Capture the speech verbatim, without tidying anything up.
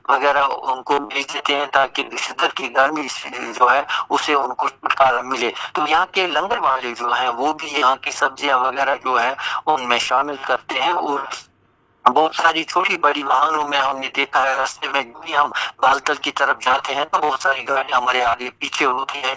वगैरह उनको भेज देते हैं ताकि शिद्दत की गर्मी से जो है उससे उनको छुटकारा मिले। तो यहाँ के लंगर वाले जो हैं वो भी यहाँ की सब्जियाँ वगैरह जो है उनमें शामिल करते हैं और बहुत सारी छोटी-बड़ी वाहनों में हमने देखा है रास्ते में भी हम बालतल की तरफ जाते हैं तो बहुत सारी गाड़ियाँ हमारे आगे पीछे होती हैं।